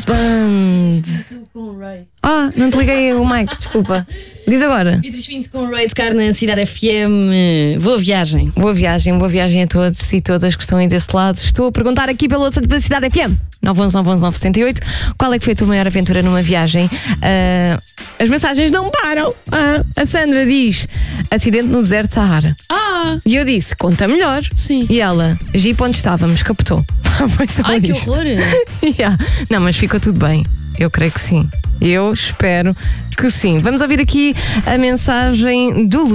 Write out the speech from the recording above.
Husband. Não te liguei o mic, desculpa. Diz agora. Beatriz Pinto com o Ray tocar na Cidade FM. Boa viagem. Boa viagem a todos e todas que estão aí desse lado. Estou a perguntar aqui pelo WhatsApp da Cidade FM 911-911-978 qual é que foi a tua maior aventura numa viagem. As mensagens não param. A Sandra diz acidente no deserto de Sahara. E eu disse, conta melhor. Sim. E ela, Jeep onde estávamos, captou. Foi só Ai, que isto. horror. Não, mas ficou tudo bem. Eu creio que sim. Eu espero que sim. Vamos ouvir aqui a mensagem do Luís.